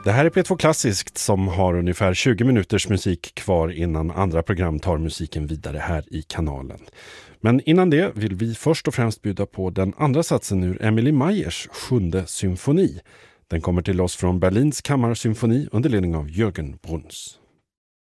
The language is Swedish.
Det här är P2 Klassiskt som har ungefär 20 minuters musik kvar innan andra program tar musiken vidare här i kanalen. Men innan det vill vi först och främst bjuda på den andra satsen ur Emilie Mayers 7:e symfoni. Den kommer till oss från Berlins kammarsymfoni under ledning av Jürgen Bruns.